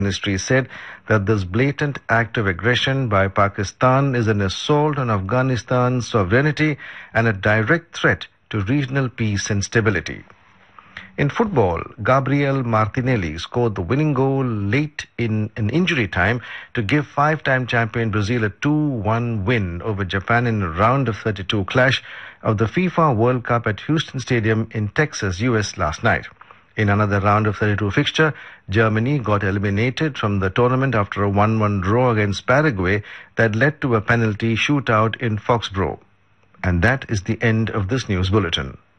Ministry said that this blatant act of aggression by Pakistan is an assault on Afghanistan's sovereignty and a direct threat to regional peace and stability. In football, Gabriel Martinelli scored the winning goal late in an injury time to give five-time champion Brazil a 2-1 win over Japan in a round of 32 clash of the FIFA World Cup at Houston Stadium in Texas, US last night. In another round of 32 fixture, Germany got eliminated from the tournament after a 1-1 draw against Paraguay that led to a penalty shootout in Foxborough. And that is the end of this news bulletin.